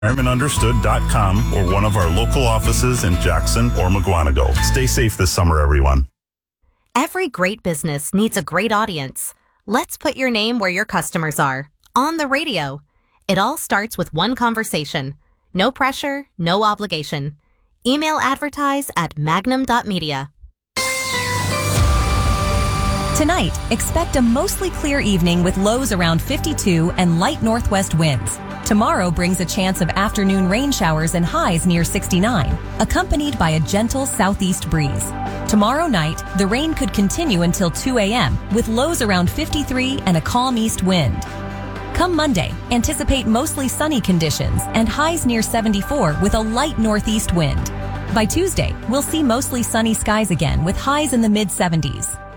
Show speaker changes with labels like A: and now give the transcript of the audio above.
A: Retirement.understood.com or one of our local offices in Jackson or Mukwonago. Stay safe this summer, everyone.
B: Every great business needs a great audience. Let's put your name where your customers are, on the radio. It all starts with one conversation. No pressure, no obligation. Email advertise@magnum.media.
C: Tonight, expect a mostly clear evening with lows around 52 and light northwest winds. Tomorrow brings a chance of afternoon rain showers and highs near 69, accompanied by a gentle southeast breeze. Tomorrow night, the rain could continue until 2 a.m. with lows around 53 and a calm east wind. Come Monday, anticipate mostly sunny conditions and highs near 74 with a light northeast wind. By Tuesday, we'll see mostly sunny skies again with highs in the mid-70s.